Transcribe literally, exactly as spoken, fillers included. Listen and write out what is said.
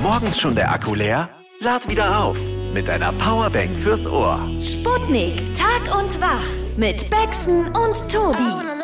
morgens schon der Akku leer? Lad wieder auf mit einer Powerbank fürs Ohr. Sputnik, Tag und Wach mit Bexen und Tobi.